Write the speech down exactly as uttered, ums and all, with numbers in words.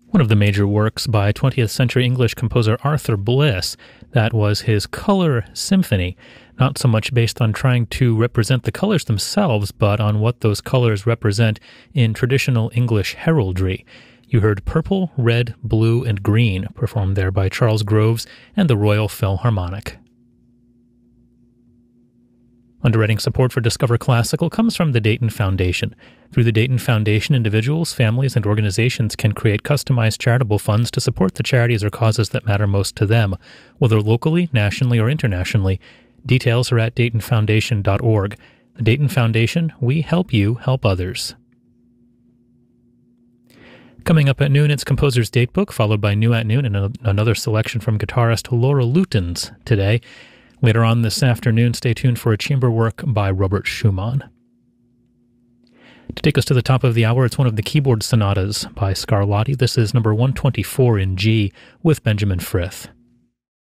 One of the major works by twentieth century English composer Arthur Bliss, that was his Color Symphony, not so much based on trying to represent the colors themselves, but on what those colors represent in traditional English heraldry. You heard Purple, Red, Blue, and Green, performed there by Charles Groves and the Royal Philharmonic. Underwriting support for Discover Classical comes from the Dayton Foundation. Through the Dayton Foundation, individuals, families, and organizations can create customized charitable funds to support the charities or causes that matter most to them, whether locally, nationally, or internationally. Details are at dayton foundation dot org. The Dayton Foundation, we help you help others. Coming up at noon, it's Composer's Datebook, followed by New at Noon and another selection from guitarist Laura Lutens today. Later on this afternoon, stay tuned for a chamber work by Robert Schumann. To take us to the top of the hour, it's one of the keyboard sonatas by Scarlatti. This is number one twenty-four in G with Benjamin Frith.